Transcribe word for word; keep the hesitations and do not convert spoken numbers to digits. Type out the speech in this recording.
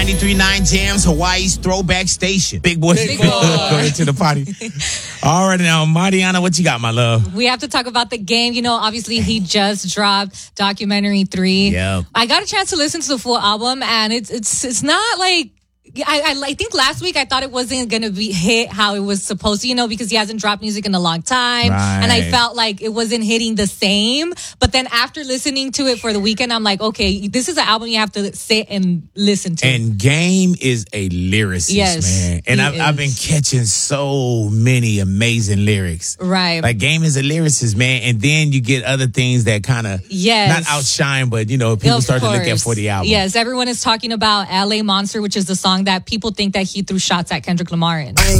ninety-three point nine Jams, Hawaii's throwback station. Big boys Big boy. going to the party. All right, now, Mariana, what you got, my love? We have to talk about the game. You know, obviously, he just dropped Documentary three. Yeah. I got a chance to listen to the full album, and it's it's it's not like... I, I I think last week I thought it wasn't going to be hit how it was supposed to, you know, because he hasn't dropped music in a long time. Right. And I felt like it wasn't hitting the same. But then after listening to it for the weekend, I'm like, okay, this is an album you have to sit and listen to. And Game is a lyricist, Yes, man. And he I've, I've been is. catching so many amazing lyrics. Right. Like, Game is a lyricist, man. And then you get other things that kind of Yes. not outshine, but, you know, people Of start to look at course. for the album. Yes, everyone is talking about L A Monster, which is the song that people think that he threw shots at Kendrick Lamar in.